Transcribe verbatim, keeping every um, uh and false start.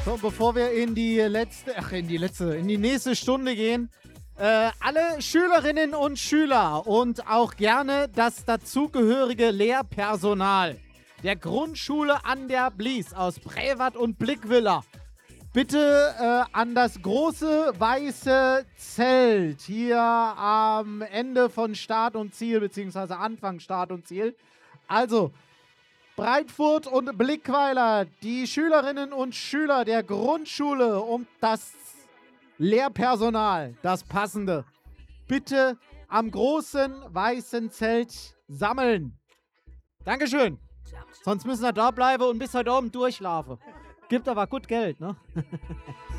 So, bevor wir in die letzte, ach, in die letzte, in die nächste Stunde gehen, äh, alle Schülerinnen und Schüler und auch gerne das dazugehörige Lehrpersonal der Grundschule an der Blies aus Prevert und Blickwiller bitte äh, an das große weiße Zelt hier am Ende von Start und Ziel, beziehungsweise Anfang Start und Ziel. Also, Breitfurt und Blickweiler, die Schülerinnen und Schüler der Grundschule und das Lehrpersonal, das Passende, bitte am großen weißen Zelt sammeln. Dankeschön. Sonst müssen wir da bleiben und bis heute Abend durchlaufen. Gibt aber gut Geld, ne?